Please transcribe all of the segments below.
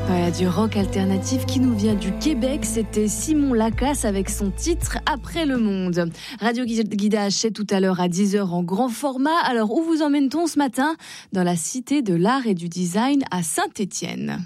Voilà, du rock alternatif qui nous vient du Québec. C'était Simon Lacasse avec son titre Après le monde. Radio Guidage, c'est tout à l'heure à 10h en grand format. Alors, où vous emmène-t-on ce matin ? Dans la Cité de l'Art et du Design à Saint-Étienne.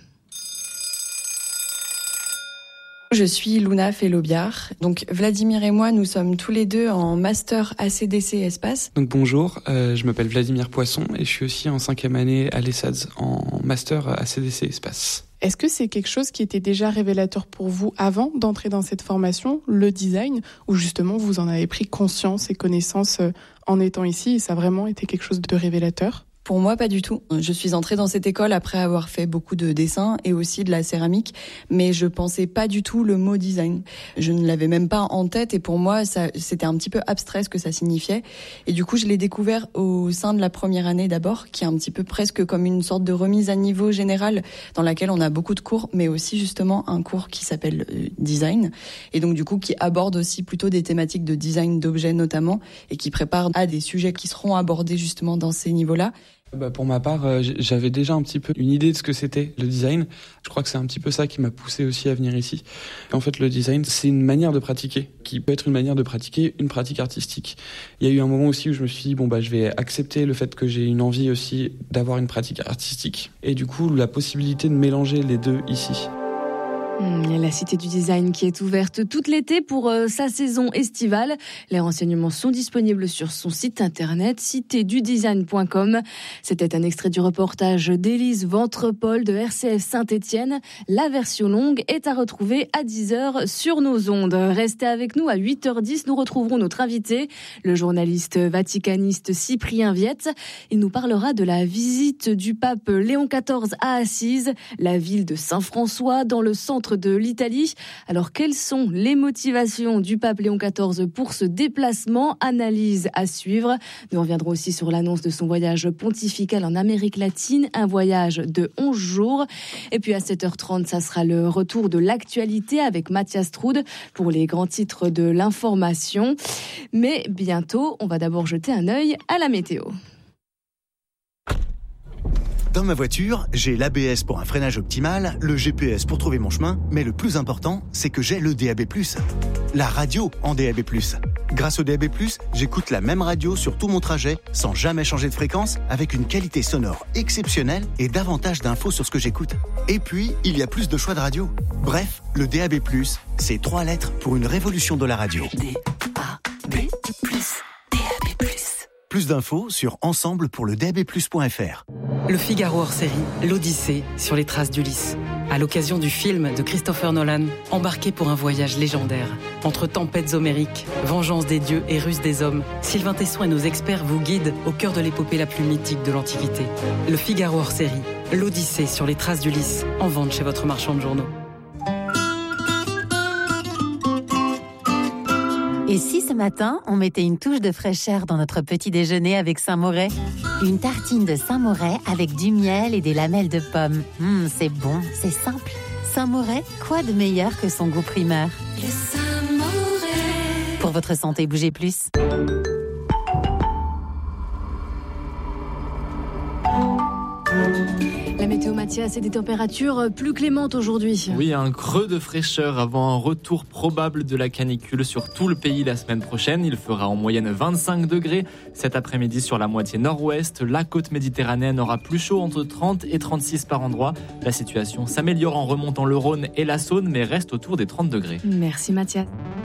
Je suis Luna Fellobiard. Donc Vladimir et moi, nous sommes tous les deux en master ACDC Espace. Donc bonjour, je m'appelle Vladimir Poisson et je suis aussi en 5e année à l'ESSADS en master ACDC Espace. Est-ce que c'est quelque chose qui était déjà révélateur pour vous avant d'entrer dans cette formation, le design, ou justement vous en avez pris conscience et connaissance en étant ici et ça a vraiment été quelque chose de révélateur ? Pour moi, pas du tout. Je suis entrée dans cette école après avoir fait beaucoup de dessins et aussi de la céramique, mais je pensais pas du tout le mot design. Je ne l'avais même pas en tête et pour moi, c'était un petit peu abstrait ce que ça signifiait. Et du coup, je l'ai découvert au sein de la première année d'abord, qui est un petit peu presque comme une sorte de remise à niveau général dans laquelle on a beaucoup de cours, mais aussi justement un cours qui s'appelle design et donc du coup qui aborde aussi plutôt des thématiques de design d'objets notamment et qui prépare à des sujets qui seront abordés justement dans ces niveaux-là. Pour ma part, j'avais déjà un petit peu une idée de ce que c'était le design. Je crois que c'est un petit peu ça qui m'a poussé aussi à venir ici. Et en fait, le design, c'est une manière de pratiquer, qui peut être une manière de pratiquer une pratique artistique. Il y a eu un moment aussi où je me suis dit, je vais accepter le fait que j'ai une envie aussi d'avoir une pratique artistique. Et du coup, la possibilité de mélanger les deux ici. La Cité du Design qui est ouverte toute l'été pour sa saison estivale. Les renseignements sont disponibles sur son site internet citédudesign.com. C'était un extrait du reportage d'Élise Ventrepol de RCF Saint-Étienne. La version longue est à retrouver à 10h sur nos ondes. Restez avec nous à 8h10. Nous retrouverons notre invité, le journaliste vaticaniste Cyprien Viette. Il nous parlera de la visite du pape Léon XIV à Assise, la ville de Saint-François dans le centre de l'Italie. Alors, quelles sont les motivations du pape Léon XIV pour ce déplacement ? Analyse à suivre. Nous reviendrons aussi sur l'annonce de son voyage pontifical en Amérique latine, un voyage de 11 jours. Et puis à 7h30, ça sera le retour de l'actualité avec Mathias Troud pour les grands titres de l'information. Mais bientôt, on va d'abord jeter un œil à la météo. Dans ma voiture, j'ai l'ABS pour un freinage optimal, le GPS pour trouver mon chemin, mais le plus important, c'est que j'ai le DAB+, la radio en DAB+. Grâce au DAB+, j'écoute la même radio sur tout mon trajet, sans jamais changer de fréquence, avec une qualité sonore exceptionnelle et davantage d'infos sur ce que j'écoute. Et puis, il y a plus de choix de radio. Bref, le DAB+, c'est 3 lettres pour une révolution de la radio. DAB+. Plus d'infos sur ensemblepourledabplus.fr. Le Figaro hors série, l'Odyssée sur les traces d'Ulysse. À l'occasion du film de Christopher Nolan, embarqué pour un voyage légendaire. Entre tempêtes homériques, vengeance des dieux et ruse des hommes, Sylvain Tesson et nos experts vous guident au cœur de l'épopée la plus mythique de l'Antiquité. Le Figaro hors série, l'Odyssée sur les traces d'Ulysse, en vente chez votre marchand de journaux. Et si ce matin, on mettait une touche de fraîcheur dans notre petit déjeuner avec Saint-Moret ? Une tartine de Saint-Moret avec du miel et des lamelles de pommes. C'est bon, c'est simple. Saint-Moret, quoi de meilleur que son goût primeur ? Le Saint-Moret. Pour votre santé, bougez plus. La météo Mathias et des températures plus clémentes aujourd'hui. Oui, un creux de fraîcheur avant un retour probable de la canicule sur tout le pays la semaine prochaine. Il fera en moyenne 25 degrés. Cet après-midi sur la moitié nord-ouest, la côte méditerranéenne aura plus chaud entre 30 et 36 par endroit. La situation s'améliore en remontant le Rhône et la Saône, mais reste autour des 30 degrés. Merci Mathias.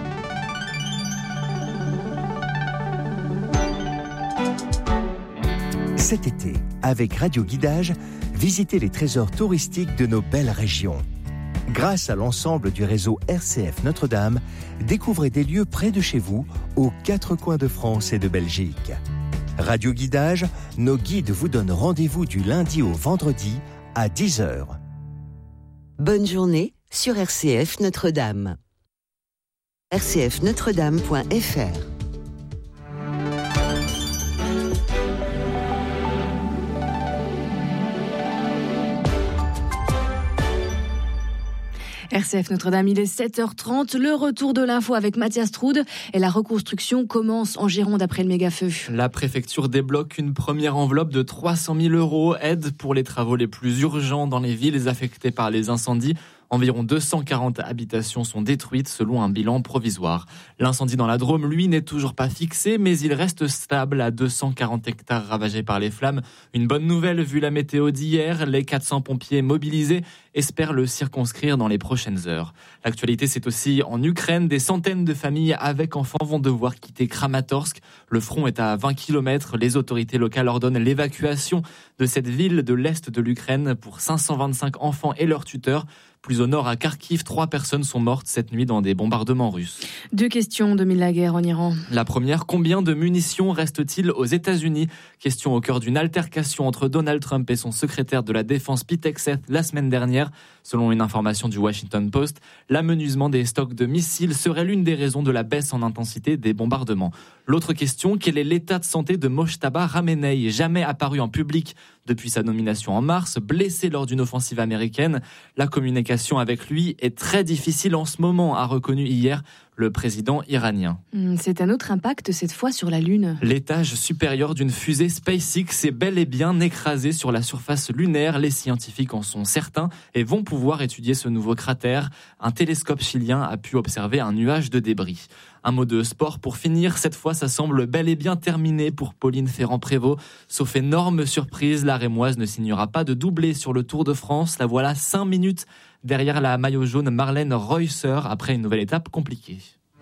Cet été, avec Radio Guidage, visitez les trésors touristiques de nos belles régions. Grâce à l'ensemble du réseau RCF Notre-Dame, découvrez des lieux près de chez vous, aux 4 coins de France et de Belgique. Radio Guidage, nos guides vous donnent rendez-vous du lundi au vendredi à 10h. Bonne journée sur RCF Notre-Dame. rcfnotredame.fr. RCF Notre-Dame, il est 7h30. Le retour de l'info avec Mathias Troude et la reconstruction commence en Gironde après le méga-feu. La préfecture débloque une première enveloppe de 300 000 €, aide pour les travaux les plus urgents dans les villes affectées par les incendies. Environ 240 habitations sont détruites selon un bilan provisoire. L'incendie dans la Drôme, lui, n'est toujours pas fixé, mais il reste stable à 240 hectares ravagés par les flammes. Une bonne nouvelle vu la météo d'hier, les 400 pompiers mobilisés espèrent le circonscrire dans les prochaines heures. L'actualité, c'est aussi en Ukraine. Des centaines de familles avec enfants vont devoir quitter Kramatorsk. Le front est à 20 km. Les autorités locales ordonnent l'évacuation de cette ville de l'est de l'Ukraine pour 525 enfants et leurs tuteurs. Plus au nord, à Kharkiv, 3 personnes sont mortes cette nuit dans des bombardements russes. 2 questions domine la guerre en Iran. La première, combien de munitions reste-t-il aux États-Unis ? Question au cœur d'une altercation entre Donald Trump et son secrétaire de la Défense Pete Hegseth la semaine dernière. Selon une information du Washington Post, l'amenuisement des stocks de missiles serait l'une des raisons de la baisse en intensité des bombardements. L'autre question, quel est l'état de santé de Mojtaba Khamenei, jamais apparu en public depuis sa nomination en mars, blessé lors d'une offensive américaine. La communication avec lui est très difficile en ce moment, a reconnu hier le président iranien. C'est un autre impact cette fois sur la Lune. L'étage supérieur d'une fusée SpaceX est bel et bien écrasé sur la surface lunaire. Les scientifiques en sont certains et vont pouvoir étudier ce nouveau cratère. Un télescope chilien a pu observer un nuage de débris. Un mot de sport pour finir. Cette fois, ça semble bel et bien terminé pour Pauline Ferrand-Prévot. Sauf énorme surprise, la Rémoise ne signera pas de doublé sur le Tour de France. La voilà 5 minutes derrière la maillot jaune Marlène Reusser après une nouvelle étape compliquée.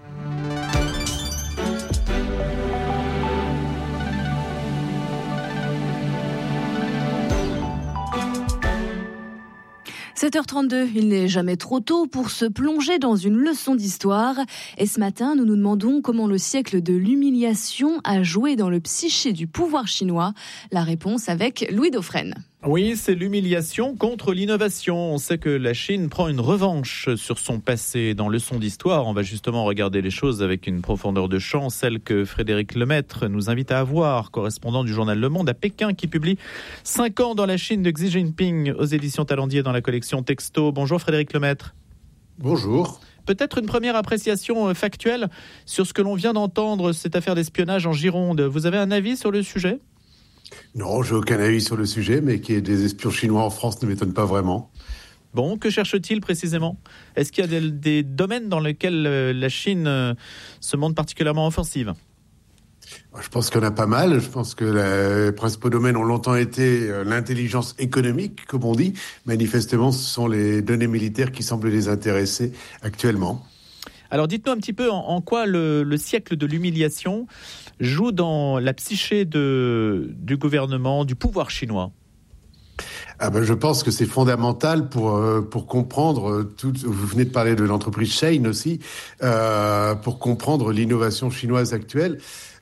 « 7h32, il n'est jamais trop tôt pour se plonger dans une leçon d'histoire. Et ce matin, nous nous demandons comment le siècle de l'humiliation a joué dans le psyché du pouvoir chinois. La réponse avec Louis Dauphren. Oui, c'est l'humiliation contre l'innovation. On sait que la Chine prend une revanche sur son passé. Dans Leçon d'histoire, on va justement regarder les choses avec une profondeur de champ, celle que Frédéric Lemaître nous invite à avoir, correspondant du journal Le Monde à Pékin, qui publie 5 ans dans la Chine de Xi Jinping aux éditions Talendier dans la collection Texto. Bonjour Frédéric Lemaître. Bonjour. Peut-être une première appréciation factuelle sur ce que l'on vient d'entendre, cette affaire d'espionnage en Gironde. Vous avez un avis sur le sujet ? Non, j'ai aucun avis sur le sujet, mais qu'il y ait des espions chinois en France ne m'étonne pas vraiment. Bon, que cherche-t-il précisément ? Est-ce qu'il y a des domaines dans lesquels la Chine se montre particulièrement offensive ? Je pense qu'il y en a pas mal. Je pense que les principaux domaines ont longtemps été l'intelligence économique, comme on dit. Manifestement, ce sont les données militaires qui semblent les intéresser actuellement. Alors dites-nous un petit peu en quoi le siècle de l'humiliation joue dans la psyché du gouvernement, du pouvoir chinois. Je pense que c'est fondamental pour comprendre vous venez de parler de l'entreprise Shein aussi, pour comprendre l'innovation chinoise actuelle.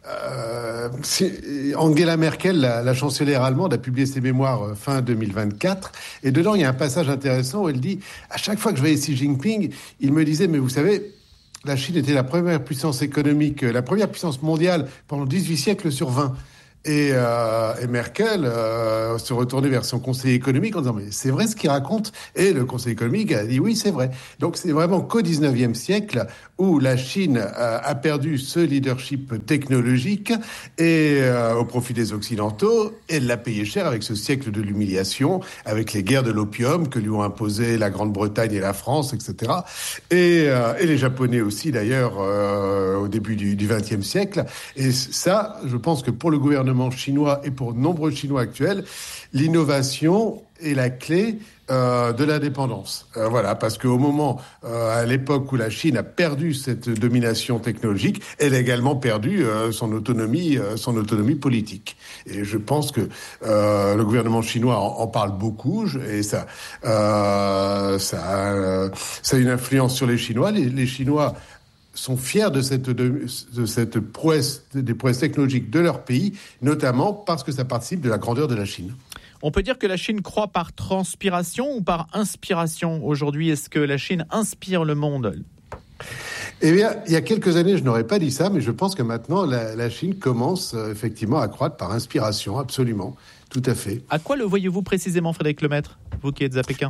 Angela Merkel, la chancelière allemande, a publié ses mémoires fin 2024, et dedans il y a un passage intéressant où elle dit: à chaque fois que je voyais Xi Jinping, il me disait, mais vous savez, la Chine était la première puissance économique, la première puissance mondiale pendant 18 siècles sur 20. Et Merkel se retournait vers son conseiller économique en disant « mais c'est vrai ce qu'il raconte ?» Et le conseiller économique a dit « oui, c'est vrai ». Donc c'est vraiment qu'au 19e siècle où la Chine a perdu ce leadership technologique et au profit des Occidentaux. Elle l'a payé cher avec ce siècle de l'humiliation, avec les guerres de l'opium que lui ont imposées la Grande-Bretagne et la France, etc. Et les Japonais aussi d'ailleurs au début du XXe siècle. Et ça, je pense que pour le gouvernement chinois et pour de nombreux Chinois actuels, l'innovation est la clé de l'indépendance. Voilà, parce qu'au moment, à l'époque où la Chine a perdu cette domination technologique, elle a également perdu son autonomie politique. Et je pense que le gouvernement chinois en parle beaucoup, et ça a une influence sur les Chinois. Les Chinois sont fiers de cette prouesse, des prouesses technologiques de leur pays, notamment parce que ça participe de la grandeur de la Chine. On peut dire que la Chine croît par transpiration ou par inspiration aujourd'hui. Est-ce que la Chine inspire le monde ? Eh bien, il y a quelques années, je n'aurais pas dit ça, mais je pense que maintenant, la Chine commence effectivement à croître par inspiration, absolument, tout à fait. À quoi le voyez-vous précisément, Frédéric Lemaître, vous qui êtes à Pékin ?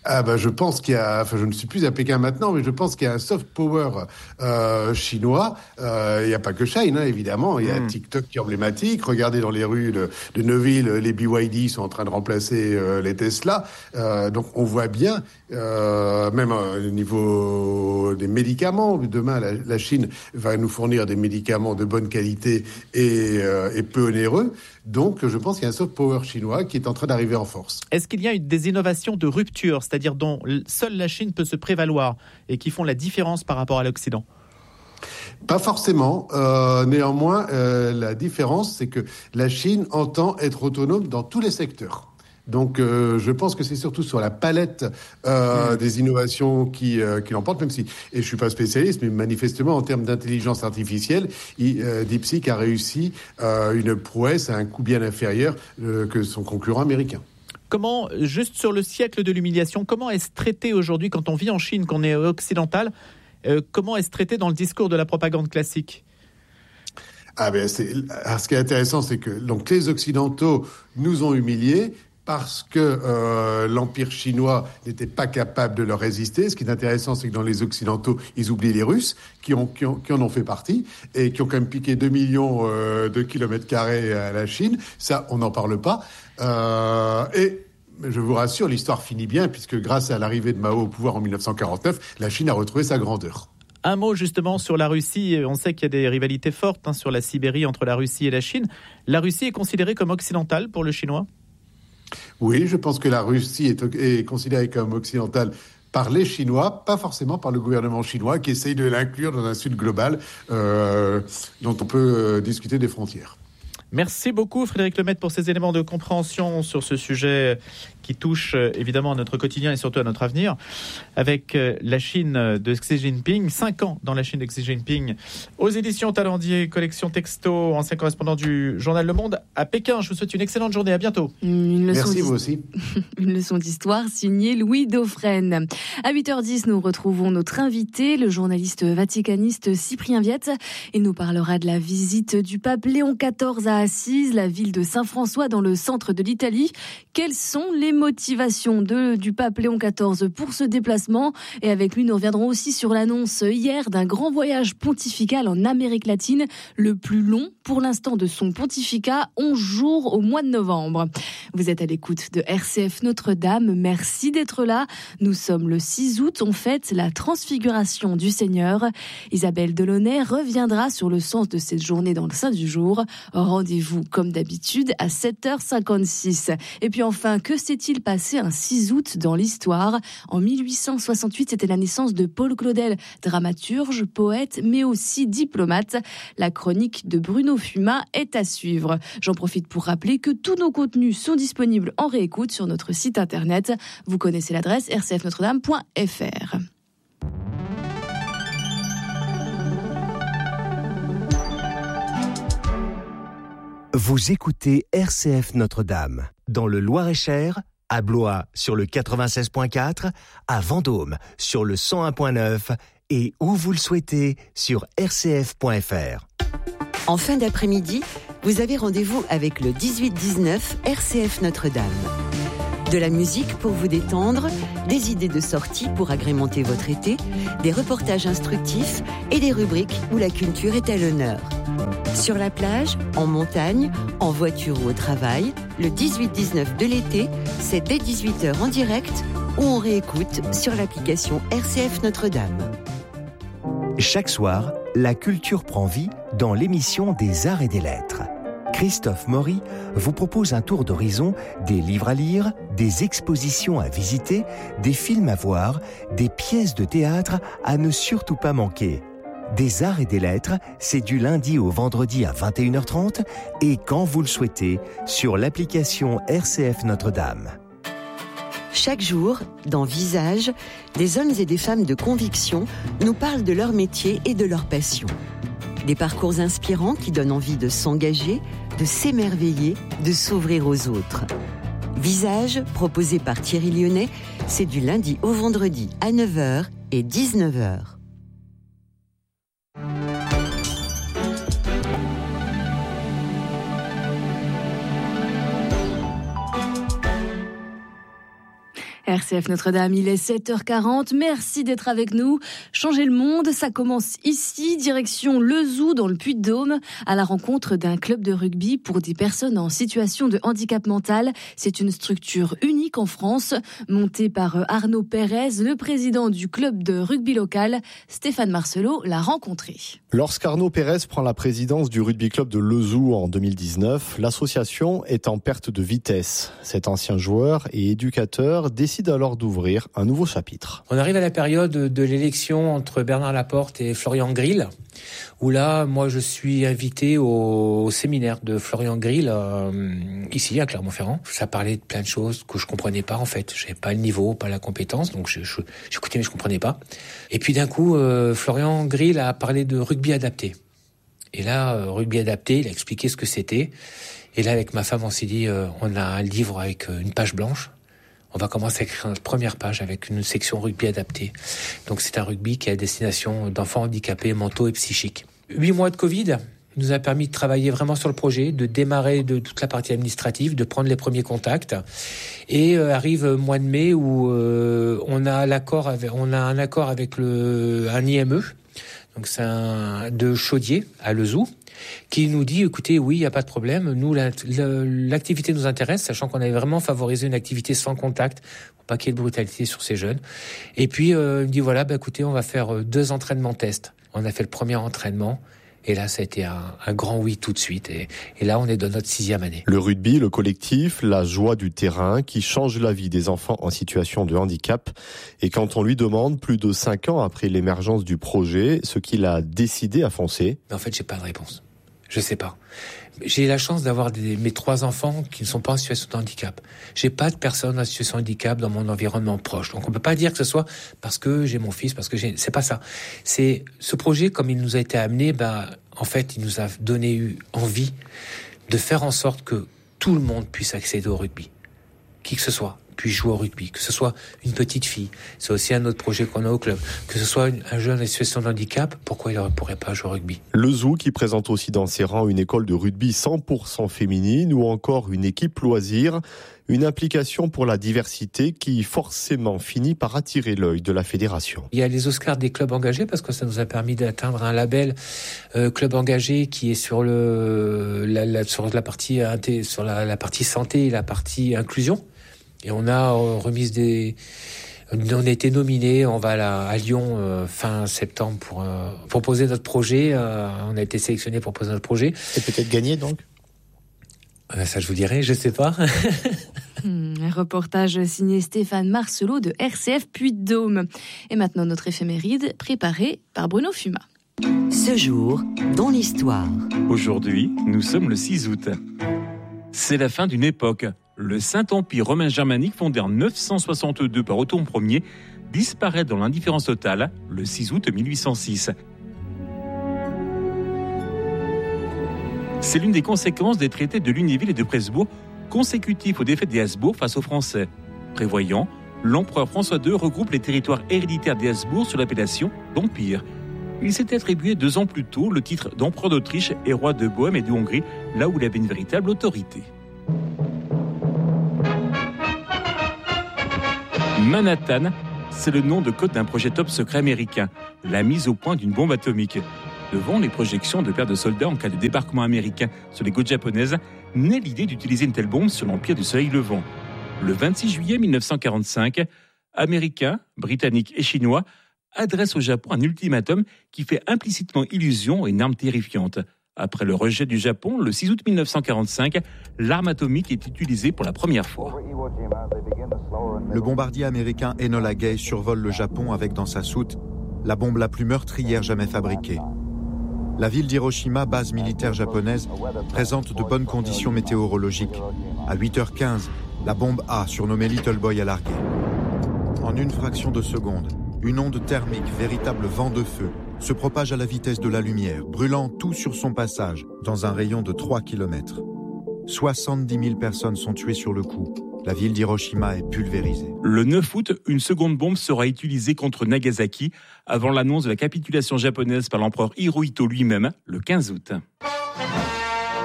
Je pense qu'il y a, je ne suis plus à Pékin maintenant, mais je pense qu'il y a un soft power chinois. Il n'y a pas que Shine, évidemment. Il y a TikTok qui est emblématique. Regardez dans les rues de Neuville, les BYD sont en train de remplacer les Tesla. Donc on voit bien, même au niveau des médicaments, demain la Chine va nous fournir des médicaments de bonne qualité et peu onéreux. Donc je pense qu'il y a un soft power chinois qui est en train d'arriver en force. Est-ce qu'il y a des innovations de rupture, c'est-à-dire dont seule la Chine peut se prévaloir et qui font la différence par rapport à l'Occident ? Pas forcément. Néanmoins, la différence, c'est que la Chine entend être autonome dans tous les secteurs. Donc, je pense que c'est surtout sur la palette des innovations qui l'emportent, même si, et je suis pas spécialiste, mais manifestement, en termes d'intelligence artificielle, DeepSeek a réussi une prouesse à un coût bien inférieur que son concurrent américain. Comment, juste sur le siècle de l'humiliation, comment est-ce traité aujourd'hui quand on vit en Chine, qu'on est occidental, comment est-ce traité dans le discours de la propagande classique ? Ce qui est intéressant, c'est que donc, les Occidentaux nous ont humiliés, parce que l'Empire chinois n'était pas capable de leur résister. Ce qui est intéressant, c'est que dans les Occidentaux, ils oublient les Russes, qui en ont fait partie, et qui ont quand même piqué 2 millions de kilomètres carrés à la Chine. Ça, on n'en parle pas. Et je vous rassure, l'histoire finit bien, puisque grâce à l'arrivée de Mao au pouvoir en 1949, la Chine a retrouvé sa grandeur. Un mot justement sur la Russie. On sait qu'il y a des rivalités fortes sur la Sibérie entre la Russie et la Chine. La Russie est considérée comme occidentale pour le Chinois ? Oui, je pense que la Russie est considérée comme occidentale par les Chinois, pas forcément par le gouvernement chinois qui essaye de l'inclure dans un sud global dont on peut discuter des frontières. Merci beaucoup Frédéric Lemaitre pour ces éléments de compréhension sur ce sujet qui touche évidemment à notre quotidien et surtout à notre avenir. Avec la Chine de Xi Jinping, 5 ans dans la Chine de Xi Jinping, aux éditions Talendier, collection texto, ancien correspondant du journal Le Monde à Pékin. Je vous souhaite une excellente journée, à bientôt. Merci, vous aussi. Une leçon d'histoire signée Louis Dauphren. À 8h10, nous retrouvons notre invité, le journaliste vaticaniste Cyprien Viette. Il nous parlera de la visite du pape Léon XIV à Assise, la ville de Saint-François dans le centre de l'Italie. Quelles sont les motivations du pape Léon XIV pour ce déplacement? Et avec lui, nous reviendrons aussi sur l'annonce hier d'un grand voyage pontifical en Amérique latine, le plus long pour l'instant de son pontificat, 11 jours au mois de novembre. Vous êtes à l'écoute de RCF Notre-Dame. Merci d'être là. Nous sommes le 6 août. On fête la transfiguration du Seigneur. Isabelle Delaunay reviendra sur le sens de cette journée dans le Saint du jour. Rendez-vous comme d'habitude à 7h56. Et puis enfin, que s'est-il passé un 6 août dans l'histoire? En 1868, c'était la naissance de Paul Claudel, dramaturge, poète, mais aussi diplomate. La chronique de Bruno Fuma est à suivre. J'en profite pour rappeler que tous nos contenus sont disponibles en réécoute sur notre site internet. Vous connaissez l'adresse rcfnotredame.fr. Vous écoutez RCF Notre-Dame, dans le Loir-et-Cher, à Blois sur le 96.4, à Vendôme sur le 101.9 et où vous le souhaitez sur rcf.fr. En fin d'après-midi, vous avez rendez-vous avec le 18-19 RCF Notre-Dame. De la musique pour vous détendre, des idées de sortie pour agrémenter votre été, des reportages instructifs et des rubriques où la culture est à l'honneur. Sur la plage, en montagne, en voiture ou au travail, le 18-19 de l'été, c'est dès 18h en direct ou on réécoute sur l'application RCF Notre-Dame. Chaque soir, la culture prend vie dans l'émission des Arts et des Lettres. Christophe Maury vous propose un tour d'horizon des livres à lire, des expositions à visiter, des films à voir, des pièces de théâtre à ne surtout pas manquer. Des Arts et des Lettres, c'est du lundi au vendredi à 21h30 et quand vous le souhaitez, sur l'application RCF Notre-Dame. Chaque jour, dans Visage, des hommes et des femmes de conviction nous parlent de leur métier et de leur passion. Des parcours inspirants qui donnent envie de s'engager, de s'émerveiller, de s'ouvrir aux autres. Visage, proposé par Thierry Lyonnais, c'est du lundi au vendredi à 9h et 19h. RCF Notre-Dame, il est 7h40. Merci d'être avec nous. Changer le monde, ça commence ici, direction Lezoux, dans le Puy-de-Dôme, à la rencontre d'un club de rugby pour des personnes en situation de handicap mental. C'est une structure unique en France, montée par Arnaud Pérez, le président du club de rugby local. Stéphane Marcelot l'a rencontré. Lorsqu'Arnaud Pérez prend la présidence du rugby club de Lezoux en 2019, l'association est en perte de vitesse. Cet ancien joueur et éducateur décide alors d'ouvrir un nouveau chapitre. On arrive à la période de l'élection entre Bernard Laporte et Florian Grill, où là, moi, je suis invité au séminaire de Florian Grill, ici, à Clermont-Ferrand. Ça parlait de plein de choses que je comprenais pas, en fait. J'avais pas le niveau, pas la compétence, donc j'écoutais, mais je comprenais pas. Et puis, d'un coup, Florian Grill a parlé de rugby adapté. Et là, rugby adapté, il a expliqué ce que c'était. Et là, avec ma femme, on s'est dit, on a un livre avec une page blanche. On va commencer à écrire notre première page avec une section rugby adaptée. Donc c'est un rugby qui est à destination d'enfants handicapés mentaux et psychiques. 8 mois de Covid nous a permis de travailler vraiment sur le projet, de démarrer de toute la partie administrative, de prendre les premiers contacts. Et arrive le mois de mai où on a un accord avec un IME, donc c'est de Chaudier à Lezoux, qui nous dit, écoutez, oui, il n'y a pas de problème, nous, l'activité nous intéresse, sachant qu'on avait vraiment favorisé une activité sans contact, pour pas qu'il y ait de brutalité sur ces jeunes. Et puis, il me dit, voilà, écoutez, on va faire 2 entraînements tests. On a fait le premier entraînement, et là, ça a été un grand oui tout de suite. Et là, on est dans notre 6e année. Le rugby, le collectif, la joie du terrain qui change la vie des enfants en situation de handicap. Et quand on lui demande, plus de 5 ans après l'émergence du projet, ce qu'il a décidé à foncer. Mais en fait, j'ai pas de réponse. Je sais pas. J'ai la chance d'avoir mes 3 enfants qui ne sont pas en situation de handicap. J'ai pas de personne en situation de handicap dans mon environnement proche. Donc on peut pas dire que ce soit parce que j'ai mon fils, parce que c'est pas ça. C'est ce projet, comme il nous a été amené, en fait, il nous a donné envie de faire en sorte que tout le monde puisse accéder au rugby. Qui que ce soit puisse jouer au rugby, que ce soit une petite fille, c'est aussi un autre projet qu'on a au club, que ce soit un jeune en situation de handicap, pourquoi il ne pourrait pas jouer au rugby ? Lezoux qui présente aussi dans ses rangs une école de rugby 100% féminine ou encore une équipe loisir, une implication pour la diversité qui forcément finit par attirer l'œil de la fédération. Il y a les Oscars des clubs engagés parce que ça nous a permis d'atteindre un label club engagé qui est sur sur la partie santé et la partie inclusion. Et on a on a été nominés, on va à Lyon fin septembre pour proposer notre projet. On a été sélectionnés pour proposer notre projet. Et peut-être gagné donc ? Ça je vous dirai, je sais pas. Un reportage signé Stéphane Marcelot de RCF Puy-de-Dôme. Et maintenant notre éphéméride préparée par Bruno Fuma. Ce jour, dans l'histoire. Aujourd'hui, nous sommes le 6 août. C'est la fin d'une époque. Le Saint-Empire romain germanique, fondé en 962 par Otton Ier, disparaît dans l'indifférence totale le 6 août 1806. C'est l'une des conséquences des traités de Lunéville et de Presbourg, consécutifs aux défaites des Habsbourg face aux Français. Prévoyant, l'empereur François II regroupe les territoires héréditaires des Habsbourg sur l'appellation d'Empire. Il s'était attribué 2 ans plus tôt le titre d'empereur d'Autriche et roi de Bohême et de Hongrie, là où il avait une véritable autorité. Manhattan, c'est le nom de code d'un projet top secret américain, la mise au point d'une bombe atomique. Devant les projections de pertes de soldats en cas de débarquement américain sur les côtes japonaises, naît l'idée d'utiliser une telle bombe sur l'empire du soleil levant. Le 26 juillet 1945, Américains, Britanniques et Chinois adressent au Japon un ultimatum qui fait implicitement illusion à une arme terrifiante. Après le rejet du Japon, le 6 août 1945, l'arme atomique est utilisée pour la première fois. Le bombardier américain Enola Gay survole le Japon avec dans sa soute la bombe la plus meurtrière jamais fabriquée. La ville d'Hiroshima, base militaire japonaise, présente de bonnes conditions météorologiques. À 8h15, la bombe A, surnommée Little Boy, a largué. En une fraction de seconde, une onde thermique, véritable vent de feu, se propage à la vitesse de la lumière, brûlant tout sur son passage, dans un rayon de 3 km. 70 000 personnes sont tuées sur le coup. La ville d'Hiroshima est pulvérisée. Le 9 août, une seconde bombe sera utilisée contre Nagasaki, avant l'annonce de la capitulation japonaise par l'empereur Hirohito lui-même, le 15 août.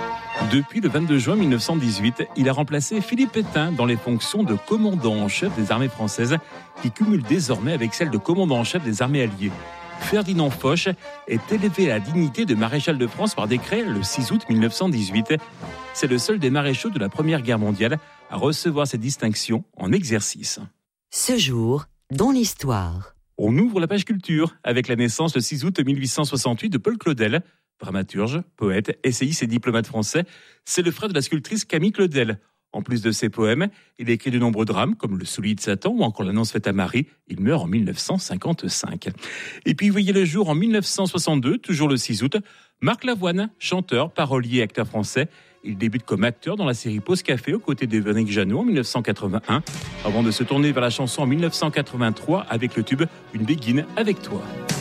Depuis le 22 juin 1918, il a remplacé Philippe Pétain dans les fonctions de commandant en chef des armées françaises, qui cumule désormais avec celle de commandant en chef des armées alliées. Ferdinand Foch est élevé à la dignité de maréchal de France par décret le 6 août 1918. C'est le seul des maréchaux de la Première Guerre mondiale à recevoir cette distinction en exercice. Ce jour, dans l'histoire. On ouvre la page culture avec la naissance le 6 août 1868 de Paul Claudel, dramaturge, poète, essayiste et diplomate français. C'est le frère de la sculptrice Camille Claudel. En plus de ses poèmes, il a écrit de nombreux drames comme Le Soulier de Satan ou encore L'Annonce faite à Marie. Il meurt en 1955. Et puis, voyez le jour en 1962, toujours le 6 août, Marc Lavoine, chanteur, parolier et acteur français. Il débute comme acteur dans la série Pause Café aux côtés de Véronique Jeannot en 1981, avant de se tourner vers la chanson en 1983 avec le tube Une béguine avec toi.